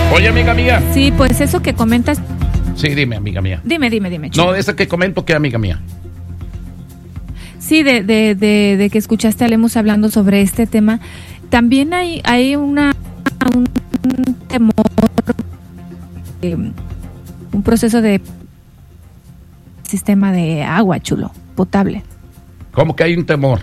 Oye, amiga mía. Sí, pues eso que comentas. Sí, dime, amiga mía. Dime. Chulo. No, eso que comento, ¿qué, amiga mía? Sí, de que escuchaste a Lemus hablando sobre este tema. También hay un temor, un proceso de sistema de agua, Chulo, potable. ¿Cómo que hay un temor?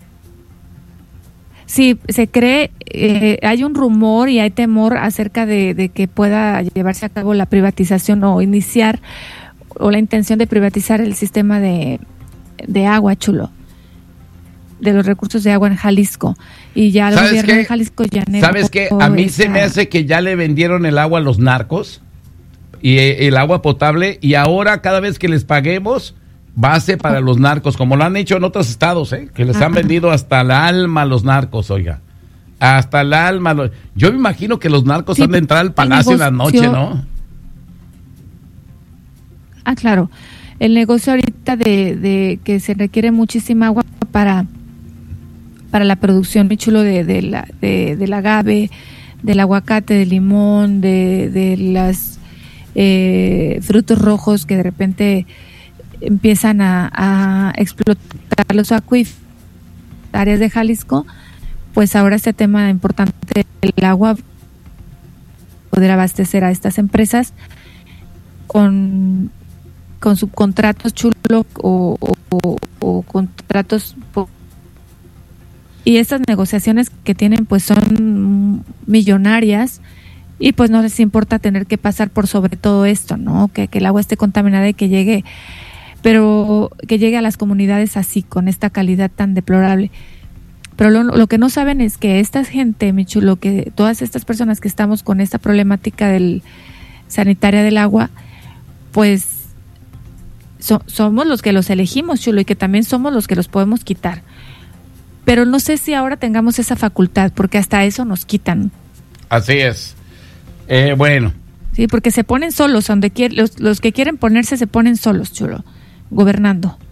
Sí, se cree, hay un rumor y hay temor acerca de que pueda llevarse a cabo la privatización o iniciar, o la intención de privatizar el sistema de agua, Chulo, de los recursos de agua en Jalisco. Y ya el gobierno de Jalisco ya negó. ¿Sabes qué? A mí se me hace que ya le vendieron el agua a los narcos, y el agua potable, y ahora cada vez que les paguemos base para los narcos, como lo han hecho en otros estados, que les han vendido hasta el alma a los narcos, oiga, hasta el alma. Yo me imagino que los narcos han de entrar al palacio en la noche, ¿no? Ah, claro, el negocio ahorita de que se requiere muchísima agua para la producción, muy chulo, del agave, del aguacate, del limón, de las frutos rojos que de repente empiezan a explotar los acuíferos, áreas de Jalisco. Pues ahora este tema importante del agua, poder abastecer a estas empresas con subcontratos, Chulo, o contratos, y estas negociaciones que tienen pues son millonarias, y pues no les importa tener que pasar por sobre todo esto, ¿no? Que el agua esté contaminada y que llegue, pero que llegue a las comunidades así, con esta calidad tan deplorable. Pero lo que no saben es que esta gente, mi Chulo, que todas estas personas que estamos con esta problemática sanitaria del agua, pues somos los que los elegimos, Chulo, y que también somos los que los podemos quitar. Pero no sé si ahora tengamos esa facultad, porque hasta eso nos quitan. Así es. Bueno. Sí, porque se ponen solos, los que quieren ponerse se ponen solos, Chulo, gobernando.